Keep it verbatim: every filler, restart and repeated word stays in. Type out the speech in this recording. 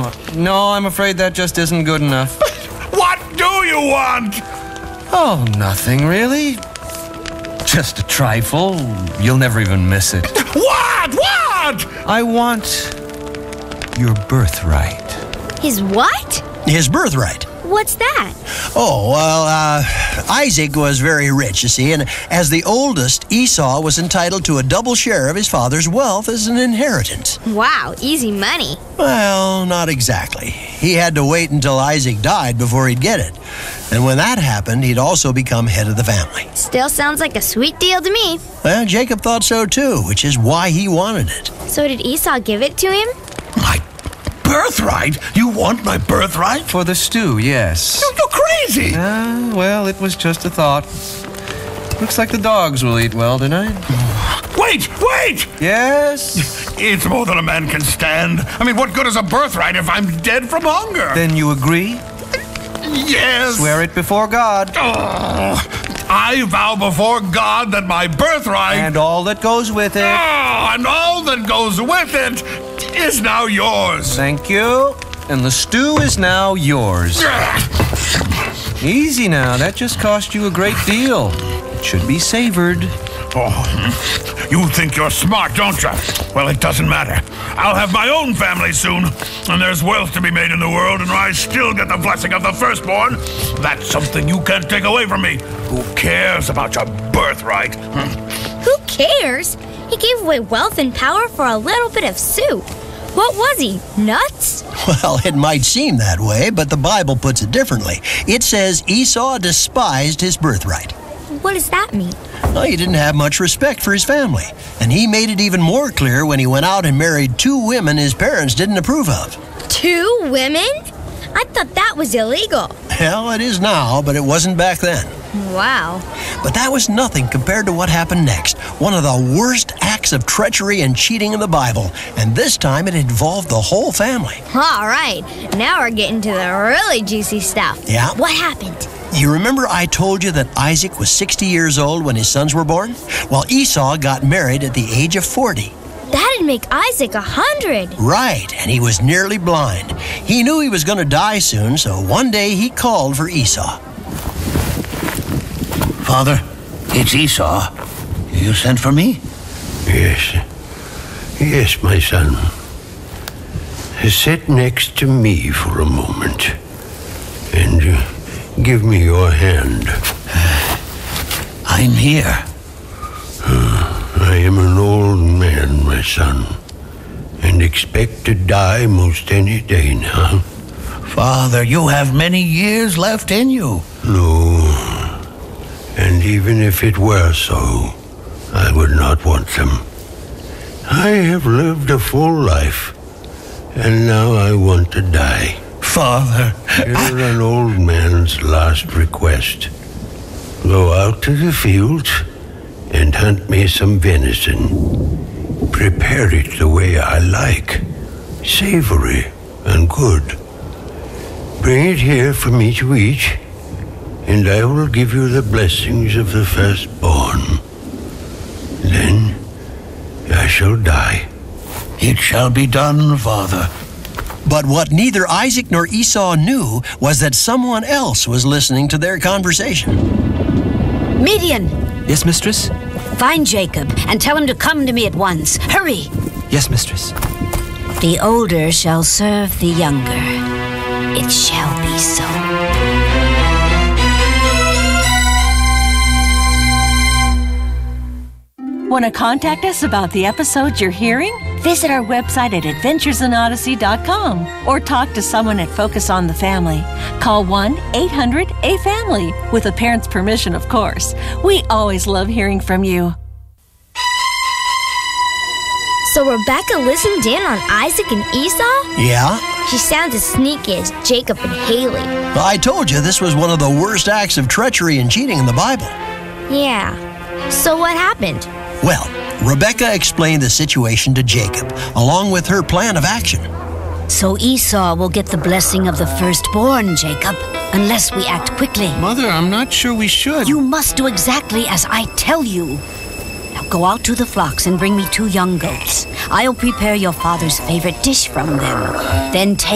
Oh, no, I'm afraid that just isn't good enough. What do you want? Oh, nothing really. Just a trifle. You'll never even miss it. What? What? I want your birthright. His what? His birthright. What's that? Oh, well, uh, Isaac was very rich, you see, and as the oldest, Esau was entitled to a double share of his father's wealth as an inheritance. Wow, easy money. Well, not exactly. He had to wait until Isaac died before he'd get it. And when that happened, he'd also become head of the family. Still sounds like a sweet deal to me. Well, Jacob thought so too, which is why he wanted it. So did Esau give it to him? My birthright? You want my birthright? For the stew, yes. You're crazy. Ah, well, it was just a thought. Looks like the dogs will eat well tonight. Wait, wait! Yes? It's more than a man can stand. I mean, what good is a birthright if I'm dead from hunger? Then you agree? Yes. Swear it before God. Oh, I vow before God that my birthright... And all that goes with it. Oh, and all that goes with it is now yours. Thank you. And the stew is now yours. Easy now. That just cost you a great deal. It should be savored. Oh, you think you're smart, don't you? Well, it doesn't matter. I'll have my own family soon, and there's wealth to be made in the world, and I still get the blessing of the firstborn. That's something you can't take away from me. Who cares about your birthright? Who cares? He gave away wealth and power for a little bit of soup. What was he, nuts? Well, it might seem that way, but the Bible puts it differently. It says Esau despised his birthright. What does that mean? Well, he didn't have much respect for his family, and he made it even more clear when he went out and married two women his parents didn't approve of. Two women? I thought that was illegal. Well, it is now, but it wasn't back then. Wow. But that was nothing compared to what happened next. One of the worst acts of treachery and cheating in the Bible, and this time it involved the whole family. All right, now we're getting to the really juicy stuff. Yeah? What happened? You remember I told you that Isaac was sixty years old when his sons were born? Well, Esau got married at the age of forty. That'd make Isaac a hundred. Right, and he was nearly blind. He knew he was going to die soon, so one day he called for Esau. Father, it's Esau. You sent for me? Yes. Yes, my son. Sit next to me for a moment. And uh, give me your hand. I'm here. Uh, I am an old man, my son, and expect to die most any day now. Father, you have many years left in you. No. And even if it were so, I would not want them. I have lived a full life, and now I want to die. Father, Hear an old man's last request. Go out to the fields and hunt me some venison. Prepare it the way I like, savory and good. Bring it here for me to eat, and I will give you the blessings of the firstborn. Then I shall die. It shall be done, Father. But what neither Isaac nor Esau knew was that someone else was listening to their conversation. Midian! Yes, mistress? Find Jacob and tell him to come to me at once. Hurry! Yes, mistress. The older shall serve the younger. It shall be so. Want to contact us about the episodes you're hearing? Visit our website at adventures in odyssey dot com or talk to someone at Focus on the Family. Call one eight hundred A family, with a parent's permission, of course. We always love hearing from you. So Rebecca listened in on Isaac and Esau? Yeah? She sounds as sneaky as Jacob and Haley. Well, I told you this was one of the worst acts of treachery and cheating in the Bible. Yeah. So what happened? Well, Rebecca explained the situation to Jacob, along with her plan of action. So Esau will get the blessing of the firstborn, Jacob, unless we act quickly. Mother, I'm not sure we should. You must do exactly as I tell you. Now go out to the flocks and bring me two young goats. I'll prepare your father's favorite dish from them. Then take